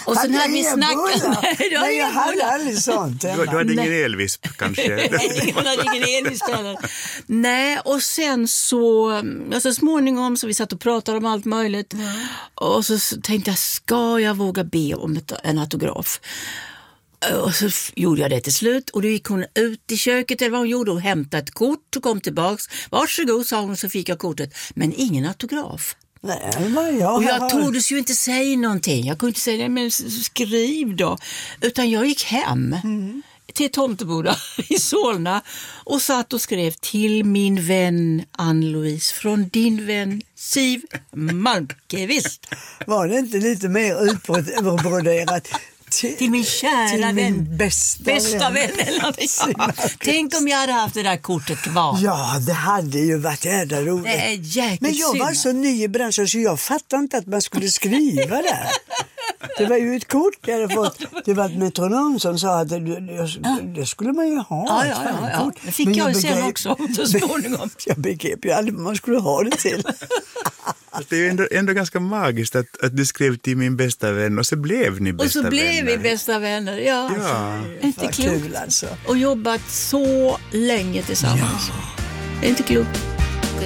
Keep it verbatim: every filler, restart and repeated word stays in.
Och sen hade vi snackat. Nej, Nej jag hade aldrig sånt. Du, du hade ingen elvisp kanske? Nej, jag hade ingen elvisp heller. Nej, och sen så, alltså småningom så vi satt och pratade om allt möjligt. Mm. Och så tänkte jag, ska jag våga be om ett, en autograf? Och så gjorde jag det till slut och då gick hon ut i köket eller vad hon gjorde och hämtade ett kort och kom tillbaks. Varsågod, sa hon, och så fick jag kortet. Men ingen autograf. Nej, men jag och jag har... tordes ju inte säga någonting. Jag kunde inte säga det, men skriv då. Utan jag gick hem mm. till Tomteboda i Solna och satt och skrev till min vän Ann-Louise från din vän Siv Malmqvist. Var det inte lite mer utbroderat? Till, till min kära till vän, min bästa, bästa vän. vän ja. Tänk om jag hade haft det där kortet kvar. Ja, det hade ju varit jävla roligt. Det är jäkligt Men jag var synd. så ny i branschen så jag fattade inte att man skulle skriva där. Det var ju ett kort jag hade fått. Det var ett metronom som sa att det, det, det skulle man ju ha. Ja, ja, ja, ja. Det fick Men jag, jag ju sen begrep, också så småningom. Jag begrep ju aldrig vad man skulle ha det till. Det är ju ändå, ändå ganska magiskt att, att du skrev till min bästa vän och så blev ni bästa vänner. Och så blev vänner. vi bästa vänner, ja. ja. Inte klokt. Kul alltså. Och jobbat så länge tillsammans. Ja. Det är inte klokt.